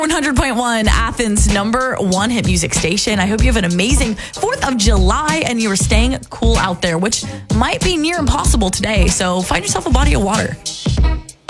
100.1, Athens' #1 hit music station. I hope you have an amazing 4th of July and you are staying cool out there, which might be near impossible today. So find yourself a body of water.